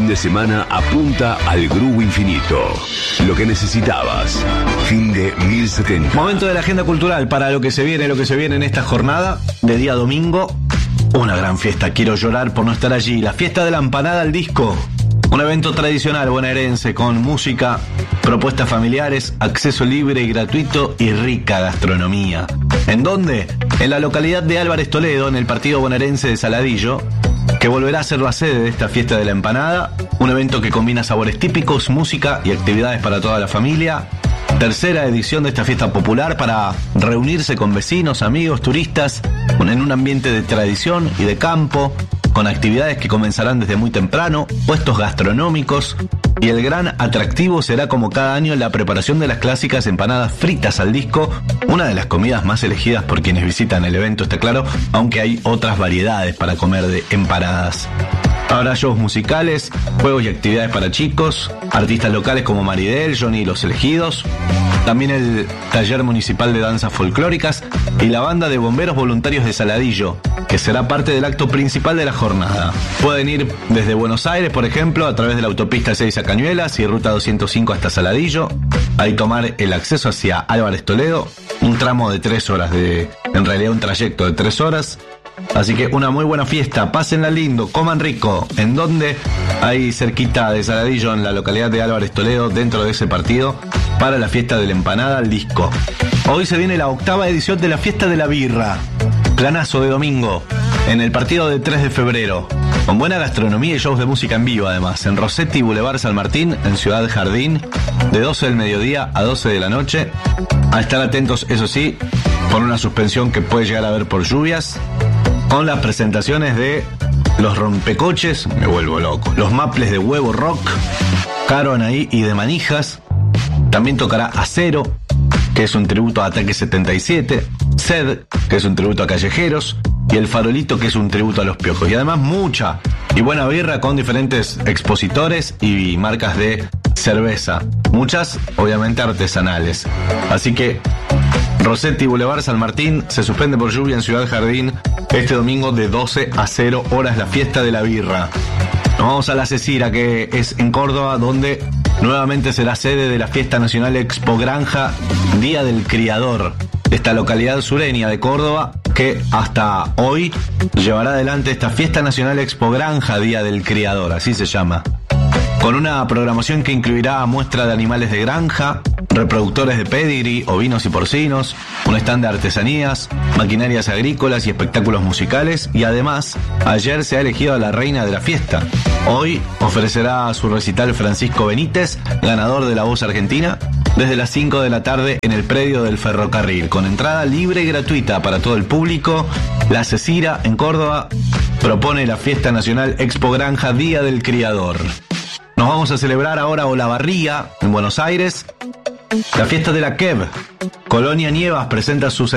fin de semana apunta al Grupo Infinito. Lo que necesitabas. Fin de 1070. Momento de la agenda cultural para lo que se viene en esta jornada de día domingo. Una gran fiesta, quiero llorar por no estar allí. La fiesta de la empanada al disco. Un evento tradicional bonaerense con música, propuestas familiares, acceso libre y gratuito y rica gastronomía. ¿En dónde? En la localidad de Álvarez Toledo, en el partido bonaerense de Saladillo, que volverá a ser la sede de esta fiesta de la empanada. Un evento que combina sabores típicos, música y actividades para toda la familia. Tercera edición de esta fiesta popular para reunirse con vecinos, amigos, turistas, en un ambiente de tradición y de campo, con actividades que comenzarán desde muy temprano, puestos gastronómicos, y el gran atractivo será, como cada año, la preparación de las clásicas empanadas fritas al disco, una de las comidas más elegidas por quienes visitan el evento, está claro, aunque hay otras variedades para comer de empanadas. Habrá shows musicales, juegos y actividades para chicos, artistas locales como Maridel, Johnny y Los Elegidos, también el taller municipal de danzas folclóricas y la banda de bomberos voluntarios de Saladillo, que será parte del acto principal de la jornada. Pueden ir desde Buenos Aires, por ejemplo, a través de la autopista 6 a Cañuelas y ruta 205 hasta Saladillo, ahí tomar el acceso hacia Álvarez Toledo, un tramo de 3 horas, en realidad un trayecto de 3 horas. Así que una muy buena fiesta, pásenla lindo, coman rico. ¿En dónde? Ahí cerquita de Saladillo, en la localidad de Álvarez Toledo, dentro de ese partido, para la fiesta de la empanada al disco. Hoy se viene la 8ª edición de la fiesta de la birra. Planazo de domingo, en el partido de 3 de febrero. Con buena gastronomía y shows de música en vivo además, en Rossetti Boulevard San Martín, en Ciudad Jardín, de 12 del mediodía a 12 de la noche. A estar atentos, eso sí, por una suspensión que puede llegar a haber por lluvias, con las presentaciones de Los Rompecoches, me vuelvo loco, Los Maples de Huevo Rock, Caro Anaí y de Manijas. También tocará Acero, que es un tributo a Ataque 77, Sed, que es un tributo a Callejeros, y El Farolito, que es un tributo a Los Piojos. Y además mucha y buena birra con diferentes expositores y marcas de cerveza, muchas obviamente artesanales. Así que Rossetti Boulevard San Martín se suspende por lluvia en Ciudad Jardín este domingo de 12 a 0 horas, la fiesta de la birra. Nos vamos a la Cecira, que es en Córdoba, donde nuevamente será sede de la Fiesta Nacional Expo Granja Día del Criador, esta localidad sureña de Córdoba que hasta hoy llevará adelante esta Fiesta Nacional Expo Granja Día del Criador, así se llama, con una programación que incluirá muestra de animales de granja, reproductores de pedigree, ovinos y porcinos, un stand de artesanías, maquinarias agrícolas y espectáculos musicales, y además, ayer se ha elegido a la reina de la fiesta. Hoy ofrecerá su recital Francisco Benítez, ganador de La Voz Argentina, desde las 5 de la tarde en el predio del ferrocarril, con entrada libre y gratuita para todo el público. La Cecira, en Córdoba, propone la Fiesta Nacional Expo Granja Día del Criador. Nos vamos a celebrar ahora Olavarría, en Buenos Aires. La fiesta de la KEV. Colonia Nievas presenta su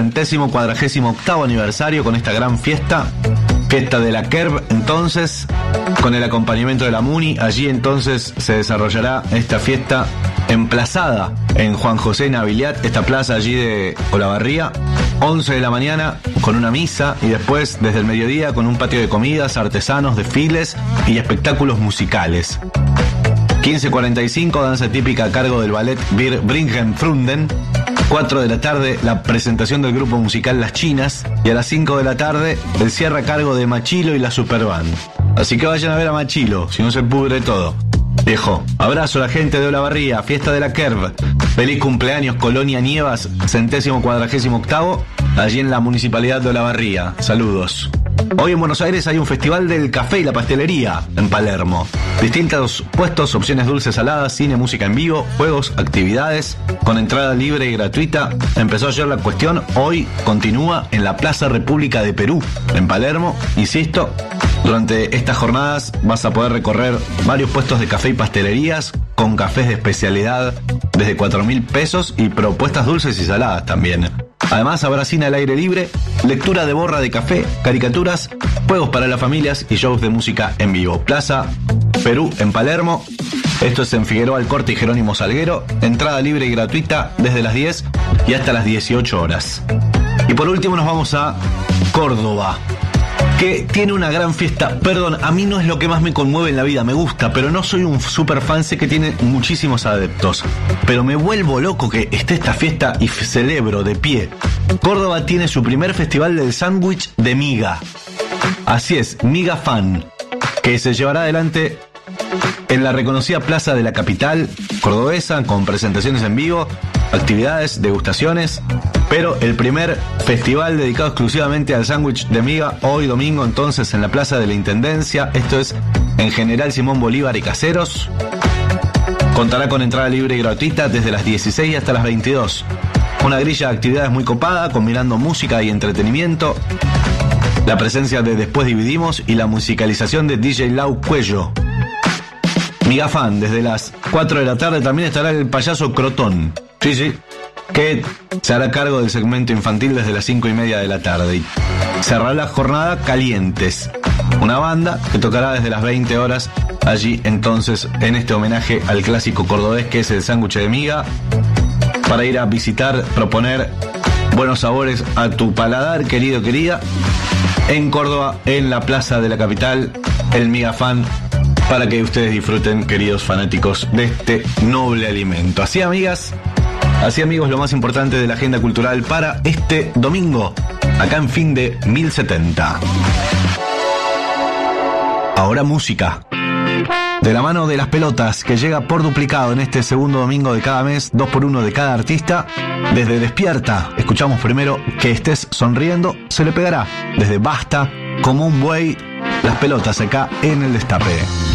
148º aniversario con esta gran fiesta. Fiesta de la KERV, entonces, con el acompañamiento de la MUNI. Allí entonces se desarrollará esta fiesta emplazada en Juan José Naviliat, esta plaza allí de Olavarría. 11 de la mañana con una misa y después desde el mediodía con un patio de comidas, artesanos, desfiles y espectáculos musicales. 15:45, danza típica a cargo del ballet Bir Bringen Frunden. 4 de la tarde, la presentación del grupo musical Las Chinas. Y a las 5 de la tarde, el cierre a cargo de Machilo y la Superband. Así que vayan a ver a Machilo, si no se pudre todo. Viejo, abrazo a la gente de Olavarría, fiesta de la KERV. Feliz cumpleaños, Colonia Nievas, 148º, allí en la Municipalidad de Olavarría. Saludos. Hoy en Buenos Aires hay un festival del café y la pastelería en Palermo. Distintos puestos, opciones dulces, saladas, cine, música en vivo, juegos, actividades, con entrada libre y gratuita. Empezó ayer la cuestión, hoy continúa en la Plaza República de Perú, en Palermo. Insisto, durante estas jornadas vas a poder recorrer varios puestos de café y pastelerías, con cafés de especialidad desde 4.000 pesos y propuestas dulces y saladas también. Además habrá cine al aire libre, lectura de borra de café, caricaturas, juegos para las familias y shows de música en vivo. Plaza Perú en Palermo. Esto es en Figueroa Alcorte y Jerónimo Salguero. Entrada libre y gratuita desde las 10 y hasta las 18 horas. Y por último nos vamos a Córdoba. que tiene una gran fiesta. Perdón, a mí no es lo que más me conmueve en la vida, me gusta, pero no soy un super fan, sé que tiene muchísimos adeptos. Pero me vuelvo loco que esté esta fiesta y celebro de pie. Córdoba tiene su primer festival del sándwich de miga. Así es, Miga Fan, que se llevará adelante en la reconocida plaza de la capital cordobesa, con presentaciones en vivo, actividades, degustaciones, pero el primer festival dedicado exclusivamente al sándwich de miga, hoy domingo entonces en la Plaza de la Intendencia, esto es en General Simón Bolívar y Caseros. Contará con entrada libre y gratuita desde las 16 hasta las 22. Una grilla de actividades muy copada, combinando música y entretenimiento, la presencia de Después Dividimos y la musicalización de DJ Lau Cuello. Migafan, desde las 4 de la tarde también estará el payaso Crotón, sí, que se hará cargo del segmento infantil desde las 5:30 de la tarde. Y cerrará la jornada Calientes, una banda que tocará desde las 20 horas allí entonces en este homenaje al clásico cordobés que es el sándwich de miga, para ir a visitar, proponer buenos sabores a tu paladar, querido, querida, en Córdoba, en la plaza de la capital, el Migafan, para que ustedes disfruten, queridos fanáticos, de este noble alimento. Así, amigas, así, amigos, lo más importante de la agenda cultural para este domingo, acá en Fin de 1070. Ahora música. De la mano de Las Pelotas, que llega por duplicado en este segundo domingo de cada mes, 2x1 de cada artista. Desde Despierta, escuchamos primero Que Estés Sonriendo, se le pegará desde Basta, Como un Buey, Las Pelotas acá en El Destape.